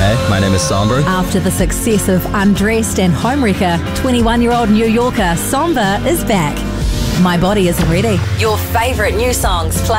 Hey, my name is Somber. After the success of Undressed and Homewrecker, 21-year-old New Yorker Somber is back. My Body Isn't Ready. Your favourite new songs play